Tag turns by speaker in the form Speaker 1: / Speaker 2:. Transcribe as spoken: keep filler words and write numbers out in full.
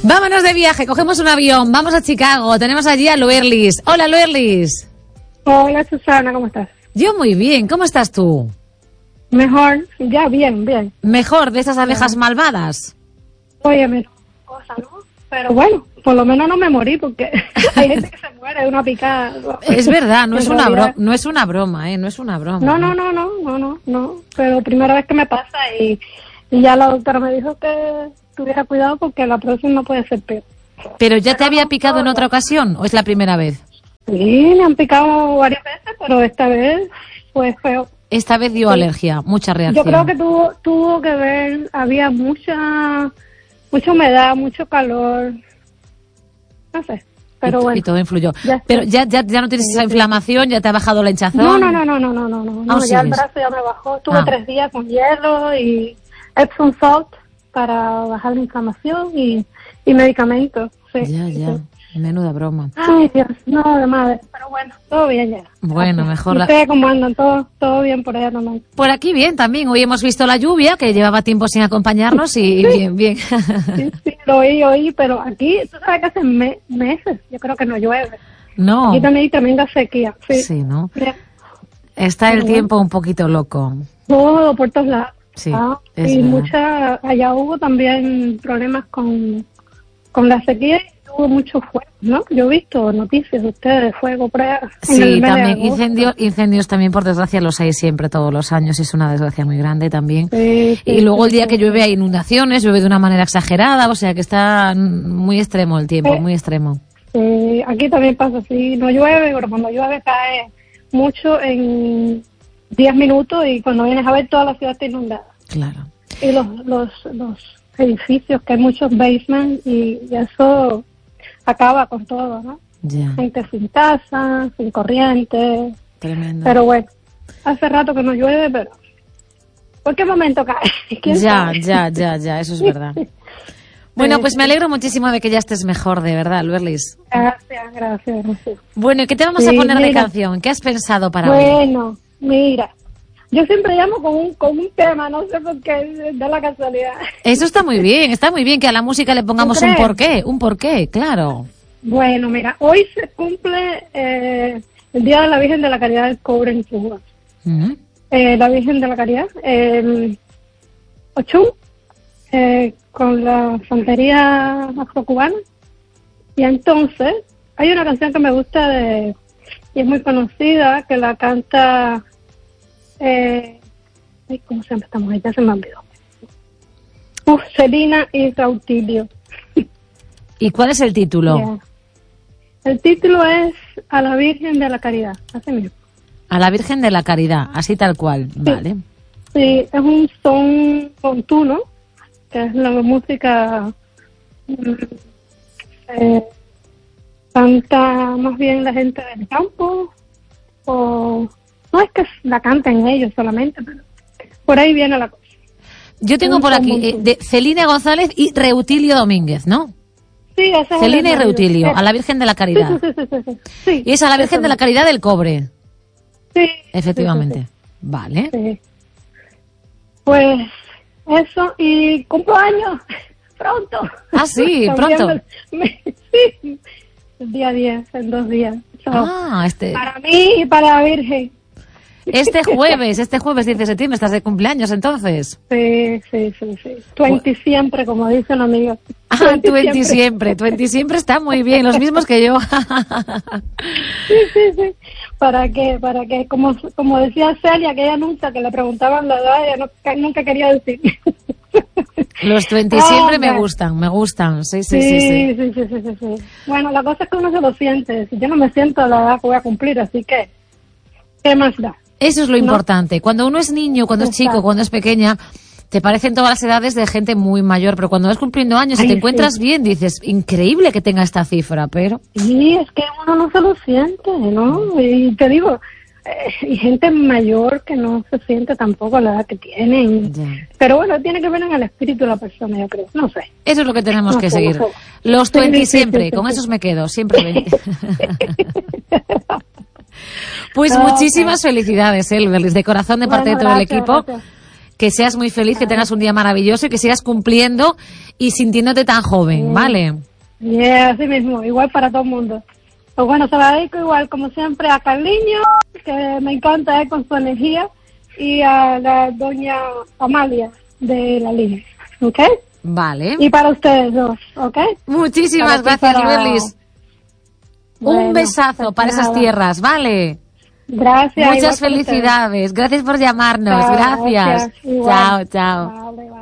Speaker 1: Vámonos de viaje, cogemos un avión, vamos a Chicago, tenemos allí a Luerlis. Hola, Luerlis.
Speaker 2: Hola, Susana, ¿cómo estás?
Speaker 1: Yo muy bien, ¿cómo estás tú?
Speaker 2: Mejor, ya, bien, bien.
Speaker 1: Mejor de esas abejas ya. malvadas.
Speaker 2: Oye, me cosa, ¿no? Pero bueno, por lo menos no me morí porque hay gente que se muere de una picada.
Speaker 1: Es verdad, no es una broma, no es una broma, eh, no es una broma.
Speaker 2: No, no, no, no, no, no, no. Pero primera vez que me pasa y, y ya la doctora me dijo que tuviera cuidado porque la próxima puede ser peor.
Speaker 1: ¿Pero ya te había picado en otra ocasión o es la primera vez?
Speaker 2: Sí, me han picado varias veces, pero esta vez fue feo.
Speaker 1: Esta vez dio sí. alergia, mucha reacción.
Speaker 2: Yo creo que tuvo, tuvo que ver, había mucha, mucha humedad, mucho calor, no sé, pero
Speaker 1: y,
Speaker 2: bueno.
Speaker 1: Y todo influyó. Ya pero ya, ya, ya no tienes esa inflamación, ya te ha bajado la hinchazón.
Speaker 2: No, no, no, no, no, no, no, no, no ya el brazo ya me bajó. Estuve ah. tres días con hielo y Epsom salt para bajar la inflamación y, y medicamentos. Sí,
Speaker 1: ya, ya.
Speaker 2: Sí.
Speaker 1: Menuda broma.
Speaker 2: Ay, Dios, no, de madre. Pero bueno, todo bien ya.
Speaker 1: Bueno, mejor
Speaker 2: la... ¿Ustedes cómo andan? ¿Todo, todo bien por allá nomás?
Speaker 1: Por aquí bien también. Hoy hemos visto la lluvia, que llevaba tiempo sin acompañarnos y
Speaker 2: sí.
Speaker 1: bien, bien.
Speaker 2: Sí, sí, lo oí, oí, pero aquí, tú sabes que hace me meses, yo creo que no llueve.
Speaker 1: No.
Speaker 2: Aquí también hay tremenda sequía. Sí,
Speaker 1: sí ¿no?
Speaker 2: Sí.
Speaker 1: Está el tiempo un poquito loco.
Speaker 2: Todo, por todos lados.
Speaker 1: Sí,
Speaker 2: ah,
Speaker 1: es
Speaker 2: y
Speaker 1: verdad.
Speaker 2: mucha, allá hubo también problemas con, con la sequía. Hubo mucho fuego, ¿no? Yo he visto noticias de ustedes de fuego por allá.
Speaker 1: Sí, también incendios, incendios también por desgracia los hay siempre todos los años, es una desgracia muy grande también.
Speaker 2: Sí, sí,
Speaker 1: y luego
Speaker 2: sí,
Speaker 1: el día
Speaker 2: sí.
Speaker 1: que llueve hay inundaciones, llueve de una manera exagerada, o sea que está muy extremo el tiempo,
Speaker 2: sí.
Speaker 1: muy extremo.
Speaker 2: Sí, aquí también pasa así, no llueve, pero cuando llueve cae mucho en diez minutos y cuando vienes a ver toda la ciudad está inundada.
Speaker 1: Claro.
Speaker 2: Y los, los, los edificios, que hay muchos basements y, y eso acaba con todo, ¿no?
Speaker 1: Ya.
Speaker 2: Gente sin casa, sin corriente.
Speaker 1: Tremendo.
Speaker 2: Pero bueno, hace rato que no llueve, pero ¿por qué momento cae?
Speaker 1: Ya,
Speaker 2: sabe?
Speaker 1: ya, ya, ya, eso es verdad. Bueno, pues me alegro muchísimo de que ya estés mejor, de verdad, Luerlis.
Speaker 2: Gracias, gracias, gracias.
Speaker 1: Bueno, ¿y qué te vamos sí, a poner mira, de canción? ¿Qué has pensado para
Speaker 2: bueno,
Speaker 1: hoy?
Speaker 2: Bueno, mira, yo siempre llamo con un, con un tema, no sé por qué, da la casualidad.
Speaker 1: Eso está muy bien, está muy bien que a la música le pongamos un porqué, un porqué, claro.
Speaker 2: Bueno, mira, hoy se cumple eh, el Día de la Virgen de la Caridad del Cobre en Cuba.
Speaker 1: Uh-huh.
Speaker 2: Eh, la Virgen de la Caridad, el Ochum, eh, con la santería afrocubana. Y entonces, hay una canción que me gusta de, y es muy conocida, que la canta... Eh, ¿cómo se llama esta mujer? Ya se me olvidó. Uf, Celina y Rautilio.
Speaker 1: ¿Y cuál es el título?
Speaker 2: Yeah. El título es A la Virgen de la Caridad, así mismo.
Speaker 1: A la Virgen de la Caridad, así tal cual,
Speaker 2: sí.
Speaker 1: Vale.
Speaker 2: Sí, es un son contuno, que es la música eh, canta más bien la gente del campo, o no es que la canten ellos solamente, pero por ahí viene la cosa.
Speaker 1: Yo tengo un por aquí eh, de Celina González y Reutilio Domínguez, ¿no?
Speaker 2: Sí, esa es
Speaker 1: Celina y Reutilio, sí. A la Virgen de la Caridad.
Speaker 2: Sí, sí, sí, sí, sí. sí.
Speaker 1: Y es a la Virgen
Speaker 2: Eso
Speaker 1: de la Caridad del Cobre.
Speaker 2: Sí.
Speaker 1: Efectivamente.
Speaker 2: Sí, sí, sí.
Speaker 1: Vale.
Speaker 2: Sí. Pues eso, y cumplo años pronto.
Speaker 1: Ah, sí, pronto.
Speaker 2: Me, me, sí, el día diez, en dos días. So,
Speaker 1: ah, este...
Speaker 2: Para mí y para la Virgen.
Speaker 1: Este jueves, este jueves diez de septiembre, estás de cumpleaños entonces.
Speaker 2: Sí, sí, sí, sí. Twenty bueno. siempre, como dice un amigo.
Speaker 1: Ah, twenty siempre, twenty siempre está muy bien, los mismos que yo.
Speaker 2: Sí, sí, sí. ¿Para qué? Para que, como, como decía Celia, que ella nunca, que le preguntaban la edad, ella no, nunca quería decir.
Speaker 1: Los twenty ah, siempre me gustan, me gustan, sí, sí, sí.
Speaker 2: Sí, sí, sí, sí, sí, sí. Bueno, la cosa es que uno se lo siente. Yo no me siento a la edad que voy a cumplir, así que, ¿qué más da?
Speaker 1: Eso es lo importante. ¿No? Cuando uno es niño, cuando es chico, cuando es pequeña, te parecen todas las edades de gente muy mayor, pero cuando vas cumpliendo años y te encuentras sí. bien, dices, increíble que tenga esta cifra, pero...
Speaker 2: Sí, es que uno no se lo siente, ¿no? Y te digo, eh, y gente mayor que no se siente tampoco la edad que tienen. Ya. Pero bueno, tiene que ver en el espíritu de la persona, yo creo. No sé.
Speaker 1: Eso es lo que tenemos no que sé, seguir. No sé. Los twenty sí, siempre, sí, sí, con sí, esos sí. me quedo, siempre me... Pues oh, muchísimas okay. felicidades, Elberlis, de corazón de parte bueno, de todo gracias, el equipo. Gracias. Que seas muy feliz, que tengas un día maravilloso y que sigas cumpliendo y sintiéndote tan joven, ¿vale?
Speaker 2: Yeah, así mismo, igual para todo el mundo. Pues bueno, se la dedico igual, como siempre, a Carliño, que me encanta él con su energía, y a la doña Amalia de la línea, ¿ok?
Speaker 1: Vale.
Speaker 2: Y para ustedes dos, ¿ok?
Speaker 1: Muchísimas
Speaker 2: Para ti,
Speaker 1: gracias,
Speaker 2: para-
Speaker 1: Riberlis.
Speaker 2: Bueno,
Speaker 1: Un besazo
Speaker 2: pues
Speaker 1: para esas
Speaker 2: nada.
Speaker 1: tierras, ¿vale?
Speaker 2: Gracias. igual
Speaker 1: Muchas
Speaker 2: para ustedes.
Speaker 1: felicidades. Gracias por llamarnos.
Speaker 2: Chao,
Speaker 1: Gracias.
Speaker 2: gracias, igual.
Speaker 1: Chao, chao.
Speaker 2: Vale, vale.